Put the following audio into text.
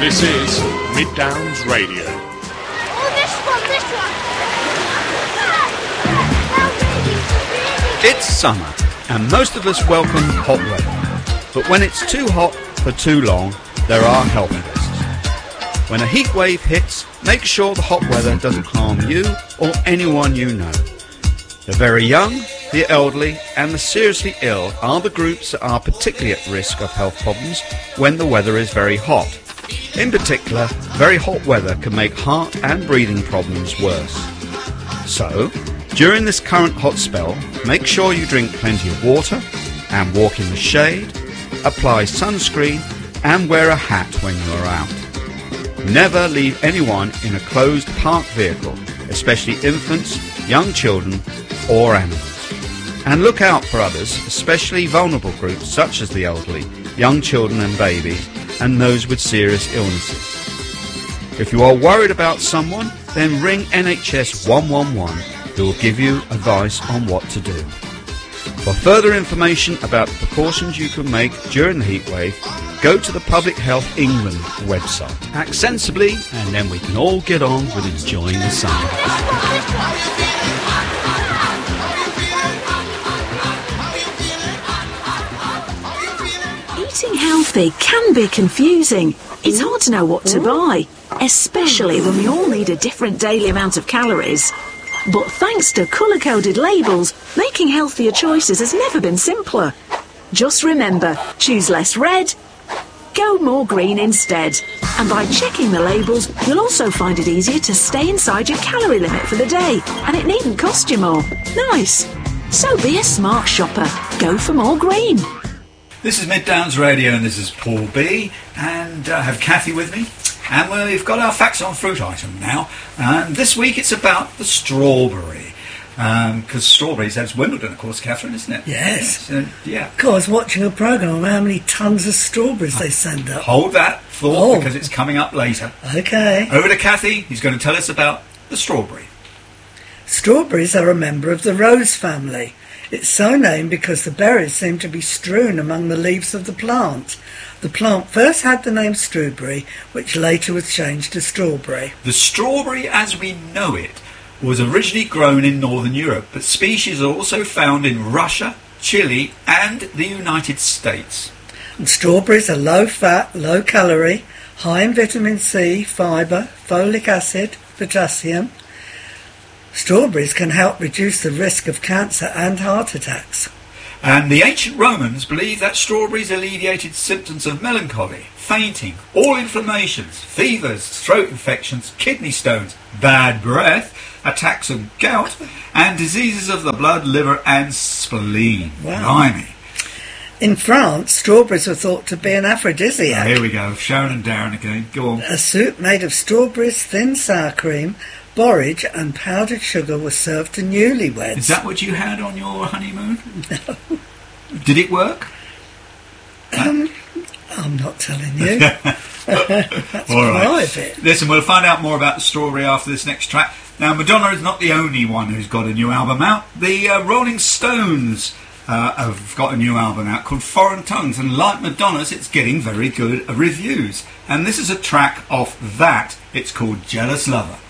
This is Mid Downs Radio. Oh, this one. It's summer, and most of us welcome hot weather. But when it's too hot for too long, there are health risks. When a heat wave hits, make sure the hot weather doesn't harm you or anyone you know. The very young, the elderly, and the seriously ill are the groups that are particularly at risk of health problems when the weather is very hot. In particular, very hot weather can make heart and breathing problems worse. So, during this current hot spell, make sure you drink plenty of water and walk in the shade, apply sunscreen and wear a hat when you're out. Never leave anyone in a closed parked vehicle, especially infants, young children or animals. And look out for others, especially vulnerable groups such as the elderly, young children and babies, and those with serious illnesses. If you are worried about someone, then ring NHS 111 who will give you advice on what to do. For further information about the precautions you can make during the heatwave, go to the Public Health England website. Act sensibly, and then we can all get on with enjoying the summer. Eating healthy can be confusing. It's hard to know what to buy, especially when we all need a different daily amount of calories. But thanks to colour-coded labels, making healthier choices has never been simpler. Just remember, choose less red, go more green instead. And by checking the labels, you'll also find it easier to stay inside your calorie limit for the day, and it needn't cost you more. Nice. So be a smart shopper. Go for more green. This is Mid Downs Radio, and this is Paul B, and I have Kathy with me, and we've got our facts on fruit item now, and this week it's about the strawberry, because strawberries, that's Wimbledon, of course, Catherine, isn't it? Yes. Yeah. Of course, watching a programme on how many tons of strawberries they send up. Hold that thought, because it's coming up later. Okay. Over to Kathy, who's going to tell us about the strawberry. Strawberries are a member of the rose family. It's so named because the berries seem to be strewn among the leaves of the plant. The plant first had the name strawberry, which later was changed to strawberry. The strawberry as we know it was originally grown in northern Europe, but species are also found in Russia, Chile and the United States. And strawberries are low fat, low calorie, high in vitamin C, fibre, folic acid, potassium. Strawberries can help reduce the risk of cancer and heart attacks. And the ancient Romans believed that strawberries alleviated symptoms of melancholy, fainting, all inflammations, fevers, throat infections, kidney stones, bad breath, attacks of gout, and diseases of the blood, liver and spleen. Wow. Blimey. In France, strawberries were thought to be an aphrodisiac. Here we go, Sharon and Darren again. Go on. A soup made of strawberries, thin sour cream, borage and powdered sugar was served to newlyweds. Is that what you had on your honeymoon? No. Did it work? I'm not telling you. That's all right. Private. Listen, we'll find out more about the strawberry after this next track. Now, Madonna is not the only one who's got a new album out. The Rolling Stones have got a new album out called Foreign Tongues, and like Madonna's, it's getting very good reviews. And this is a track off that. It's called Jealous Lover.